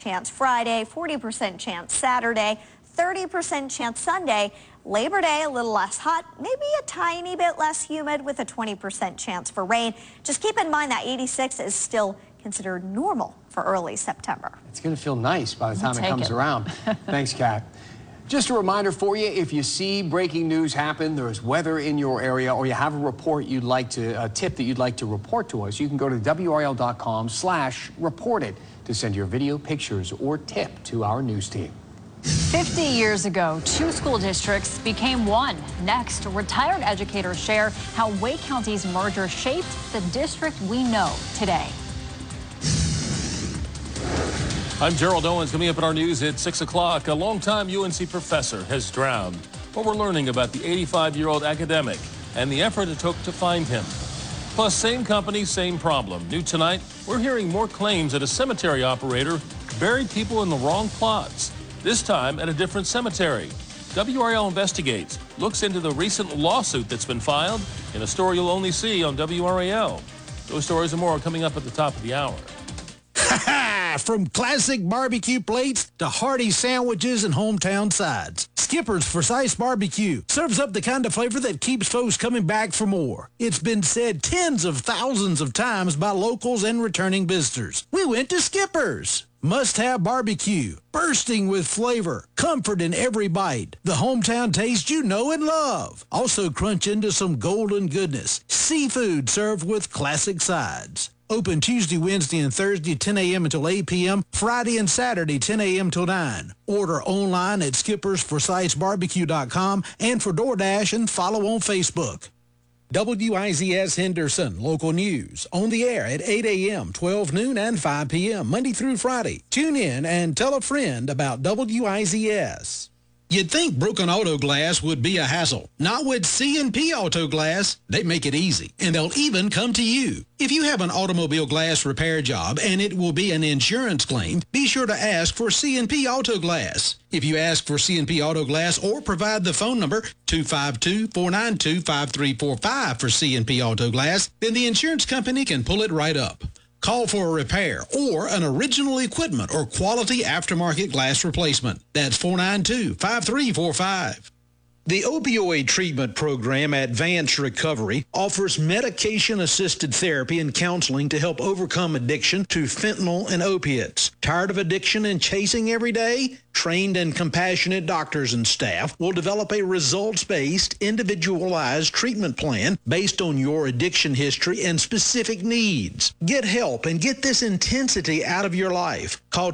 chance Friday, 40% chance Saturday, 30% chance Sunday. Labor Day, a little less hot, maybe a tiny bit less humid with a 20% chance for rain. Just keep in mind that 86 is still considered normal for early September. It's going to feel nice by the time it comes around. Thanks, Kat. Just a reminder for you, if you see breaking news happen, there's weather in your area, or you have a report you'd like to, a tip that you'd like to report to us, you can go to WRAL.com/reported to send your video, pictures, or tip to our news team. 50 years ago, 2 school districts became one. Next, retired educators share how Wake County's merger shaped the district we know today. I'm Gerald Owens. Coming up in our news at 6 o'clock, a longtime UNC professor has drowned. But we're learning about the 85-year-old academic and the effort it took to find him. Plus, same company, same problem. New tonight, we're hearing more claims that a cemetery operator buried people in the wrong plots, this time at a different cemetery. WRAL Investigates looks into the recent lawsuit that's been filed in a story you'll only see on WRAL. Those stories and more are coming up at the top of the hour. From classic barbecue plates to hearty sandwiches and hometown sides, Skipper's Forsyth Barbecue serves up the kind of flavor that keeps folks coming back for more. It's been said tens of thousands of times by locals and returning visitors. We went to Skipper's. Must-have barbecue, bursting with flavor, comfort in every bite, the hometown taste you know and love. Also crunch into some golden goodness, seafood served with classic sides. Open Tuesday, Wednesday, and Thursday, 10 a.m. until 8 p.m., Friday and Saturday, 10 a.m. till 9. Order online at skippersforsythbarbecue.com and for DoorDash, and follow on Facebook. WIZS Henderson, local news, on the air at 8 a.m., 12 noon, and 5 p.m., Monday through Friday. Tune in and tell a friend about WIZS. You'd think broken auto glass would be a hassle. Not with C&P Auto Glass. They make it easy, and they'll even come to you. If you have an automobile glass repair job and it will be an insurance claim, be sure to ask for C&P Auto Glass. If you ask for C&P Auto Glass or provide the phone number 252-492-5345 for C&P Auto Glass, then the insurance company can pull it right up. Call for a repair or an original equipment or quality aftermarket glass replacement. That's 492-5345. The opioid treatment program Advanced Recovery offers medication-assisted therapy and counseling to help overcome addiction to fentanyl and opiates. Tired of addiction and chasing every day? Trained and compassionate doctors and staff will develop a results-based, individualized treatment plan based on your addiction history and specific needs. Get help and get this intensity out of your life. Call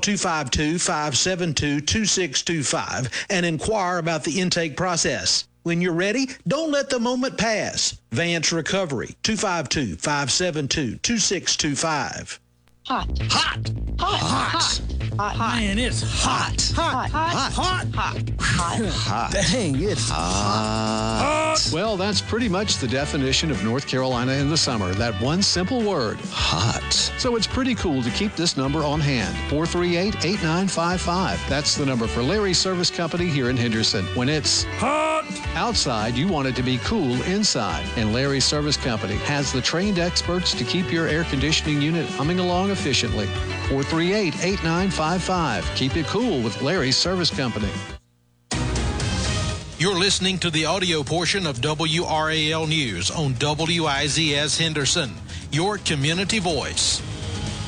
252-572-2625 and inquire about the intake process. When you're ready, don't let the moment pass. Advanced Recovery, 252-572-2625. Hot. Hot. Hot. Hot. Hot. Man, it's hot. Hot. Hot. Hot. Hot. Hot. Dang, it's hot. Well, that's pretty much the definition of North Carolina in the summer. That one simple word, hot. So it's pretty cool to keep this number on hand, 438-8955. That's the number for Larry's Service Company here in Henderson. When it's hot outside, you want it to be cool inside. And Larry's Service Company has the trained experts to keep your air conditioning unit humming along efficiently. 438-8955. Keep it cool with Larry's Service Company. You're listening to the audio portion of WRAL News on WIZS Henderson, your community voice.